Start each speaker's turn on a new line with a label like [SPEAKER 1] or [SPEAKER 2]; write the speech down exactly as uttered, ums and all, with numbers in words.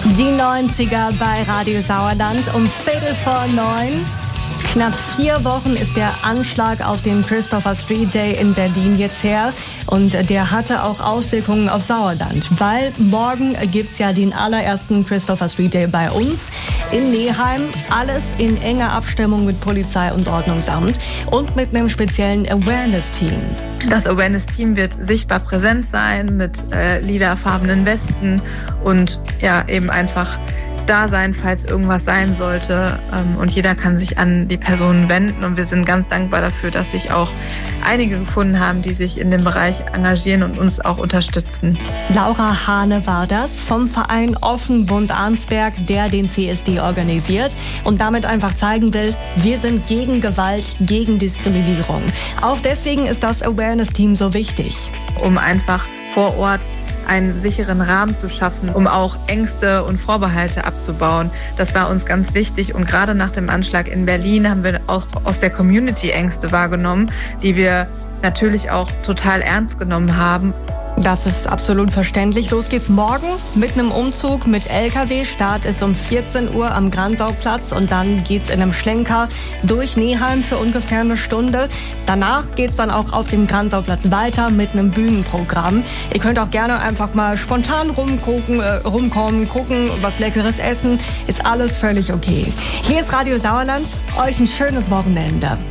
[SPEAKER 1] Die neunziger bei Radio Sauerland um Viertel vor neun. Knapp vier Wochen ist der Anschlag auf den Christopher Street Day in Berlin jetzt her. Und der hatte auch Auswirkungen auf Sauerland, weil morgen gibt's ja den allerersten Christopher Street Day bei uns in Neheim. Alles in enger Abstimmung mit Polizei und Ordnungsamt und mit einem speziellen Awareness-Team.
[SPEAKER 2] Das Awareness-Team wird sichtbar präsent sein mit äh, lilafarbenen Westen und ja eben einfach da sein, falls irgendwas sein sollte. Ähm, und jeder kann sich an die Personen wenden. Und wir sind ganz dankbar dafür, dass sich auch einige gefunden haben, die sich in dem Bereich engagieren und uns auch unterstützen.
[SPEAKER 1] Laura Hane war das vom Verein Offen Bund Arnsberg, der den C S D organisiert und damit einfach zeigen will, wir sind gegen Gewalt, gegen Diskriminierung. Auch deswegen ist das Awareness-Team so wichtig.
[SPEAKER 2] Um einfach vor Ort einen sicheren Rahmen zu schaffen, um auch Ängste und Vorbehalte abzubauen. Das war uns ganz wichtig und gerade nach dem Anschlag in Berlin haben wir auch aus der Community Ängste wahrgenommen, die wir natürlich auch total ernst genommen haben.
[SPEAKER 1] Das ist absolut verständlich. Los geht's morgen mit einem Umzug mit L K W. Start ist um vierzehn Uhr am Gransauplatz und dann geht's in einem Schlenker durch Neheim für ungefähr eine Stunde. Danach geht's dann auch auf dem Gransauplatz weiter mit einem Bühnenprogramm. Ihr könnt auch gerne einfach mal spontan rumgucken, äh, rumkommen, gucken, was Leckeres essen. Ist alles völlig okay. Hier ist Radio Sauerland. Euch ein schönes Wochenende.